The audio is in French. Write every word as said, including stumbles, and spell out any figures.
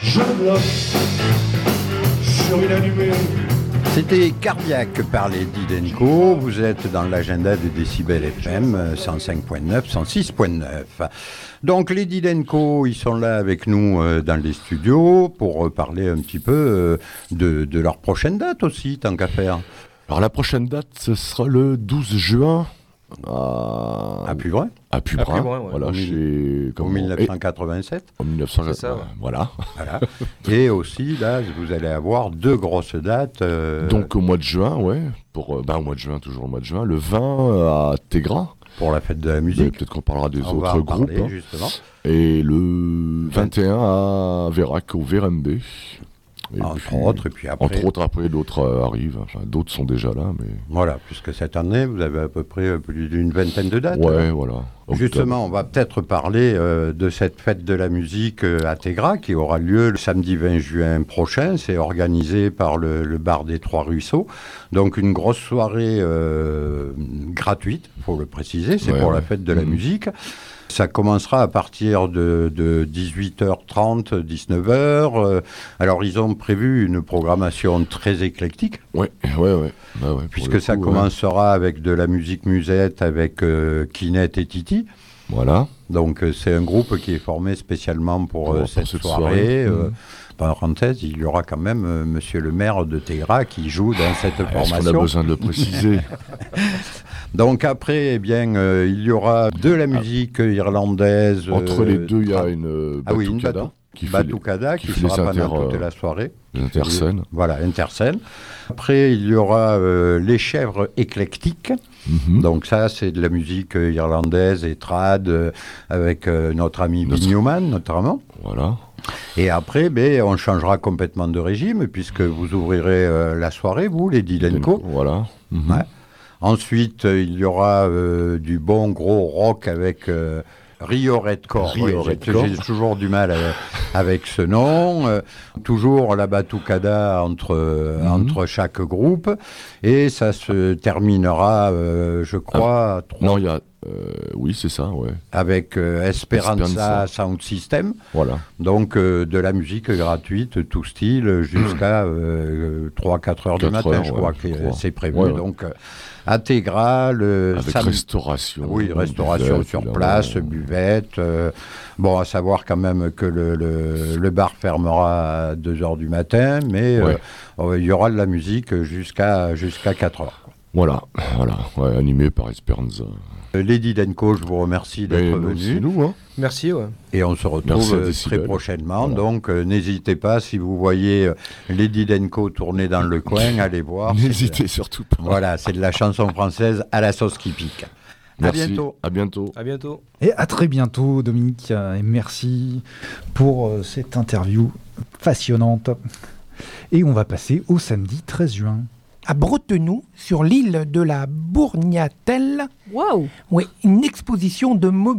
Je bloque sur une allumée. C'était Cardiaque par les Didenco. Vous êtes dans l'agenda de Décibel F M cent cinq virgule neuf, cent six virgule neuf. Donc les Didenco, ils sont là avec nous euh, dans les studios pour euh, parler un petit peu euh, de, de leur prochaine date aussi, tant qu'à faire. Alors la prochaine date, ce sera le douze juin à, à Puvray. À Puvray, à Puvray ouais. Voilà, en chez... En dix-neuf cent quatre-vingt-sept. En dix-neuf cent quatre-vingt-sept, ça, ouais. voilà. voilà. Et aussi, là, vous allez avoir deux grosses dates. Euh... Donc au mois de juin, ouais. Pour, euh, ben, au mois de juin, toujours au mois de juin. Le vingt à Tégra. Pour la fête de la musique. Mais peut-être qu'on parlera des On autres va en groupes. parler, hein. justement. Et le vingt et un à Vérac, au V R M B. Et entre puis, autres, et puis après... Entre autres, après, d'autres euh, arrivent. Enfin, d'autres sont déjà là, mais... Voilà, puisque cette année, vous avez à peu près plus d'une vingtaine de dates. Ouais, alors. voilà. Octobre. Justement, on va peut-être parler euh, de cette fête de la musique euh, à Tégra, qui aura lieu le samedi vingt juin prochain. C'est organisé par le, le bar des Trois Ruisseaux. Donc, une grosse soirée euh, gratuite, il faut le préciser. C'est ouais, pour ouais. la fête de la mmh. musique. Ça commencera à partir de, de dix-huit heures trente, dix-neuf heures. Euh, alors, ils ont prévu une programmation très éclectique. Ouais, ouais, ouais. Bah ouais puisque coup, ça ouais. commencera avec de la musique musette, avec euh, Kinette et Titi. Voilà. Donc, euh, c'est un groupe qui est formé spécialement pour, pour, euh, cette, pour cette soirée. soirée. Euh, mmh. Parenthèse, il y aura quand même euh, monsieur le maire de Tégra qui joue dans cette ah, formation. Est-ce qu'on a besoin de le préciser? Donc après, eh bien, euh, il y aura de la musique ah. irlandaise. Entre euh, les deux, il y a tra- une euh, ah oui, une batucada, batou- qui, batucada qui, qui, qui sera inter, pendant toute euh, la soirée. Les interscènes. Voilà, interscènes. Après, il y aura euh, les chèvres éclectiques. Mm-hmm. Donc ça, c'est de la musique euh, irlandaise et trad, euh, avec euh, notre ami notre... Bill Newman, notamment. Voilà. Et après, ben, on changera complètement de régime, puisque vous ouvrirez euh, la soirée, vous, les Didenco. Voilà. Mm-hmm. Ouais. Ensuite, euh, il y aura euh, du bon gros rock avec euh, Rio Redcore. Rio oui, Redcore. J'ai, j'ai toujours du mal avec, avec ce nom. Euh, toujours la batucada entre, mm-hmm. entre chaque groupe. Et ça se terminera, euh, je crois... Ah. trois... Non, il y a... Euh, oui, c'est ça, ouais. Avec euh, Esperanza, Esperanza Sound System. Voilà. Donc, euh, de la musique gratuite, tout style, jusqu'à euh, trois à quatre heures du matin, heures, je crois ouais, que je crois. C'est prévu. Ouais, ouais. Donc, euh, intégral. Euh, Avec sam... restauration. Oui, restauration buvette, sur place, ouais. buvette. Euh, bon, à savoir quand même que le, le, le bar fermera à deux heures du matin, mais ouais. euh, il y aura de la musique jusqu'à, jusqu'à quatre heures. Voilà, voilà, ouais, animé par Esperanza. Lady Denko, je vous remercie d'être venu. C'est nous, hein. Merci, ouais. Et on se retrouve euh, très prochainement. Voilà. Donc, euh, n'hésitez pas, si vous voyez euh, Lady Denko tourner dans le coin, allez voir. N'hésitez de... surtout pas. Voilà, c'est de la chanson française à la sauce qui pique. Merci. À bientôt. À bientôt. À bientôt. Et à très bientôt, Dominique. Et merci pour euh, cette interview passionnante. Et on va passer au samedi treize juin. À Bretenoux, sur l'île de la Bourgnatelle. Waouh! Oui, une exposition de mobilier